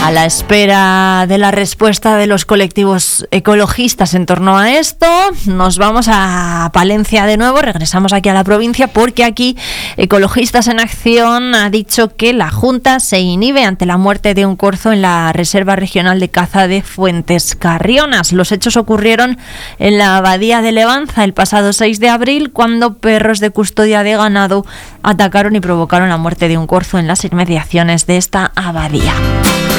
A la espera de la respuesta de los colectivos ecologistas en torno a esto, nos vamos a Palencia de nuevo, regresamos aquí a la provincia, porque aquí Ecologistas en Acción ha dicho que la Junta se inhibe ante la muerte de un corzo en la Reserva Regional de Caza de Fuentes Carrionas. Los hechos ocurrieron en la Abadía de Levanza el pasado 6 de abril, cuando perros de custodia de ganado atacaron y provocaron la muerte de un corzo en las inmediaciones de esta abadía.